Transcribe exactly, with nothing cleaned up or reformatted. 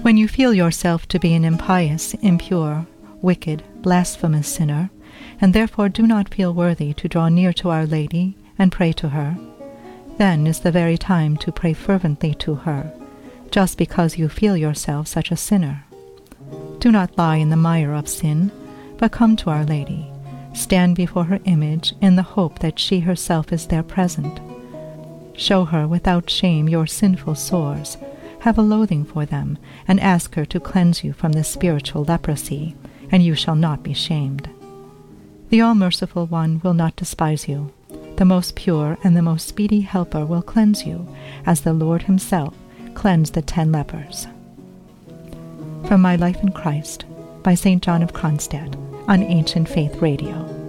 When you feel yourself to be an impious, impure, wicked, blasphemous sinner, and therefore do not feel worthy to draw near to Our Lady and pray to her, then is the very time to pray fervently to her, just because you feel yourself such a sinner. Do not lie in the mire of sin, but come to Our Lady, stand before her image in the hope that she herself is there present. Show her without shame your sinful sores, have a loathing for them, and ask her to cleanse you from this spiritual leprosy, and you shall not be shamed. The all-merciful One will not despise you. The most pure and the most speedy helper will cleanse you, as the Lord himself cleansed the ten lepers. From My Life in Christ, by Saint John of Kronstadt, on Ancient Faith Radio.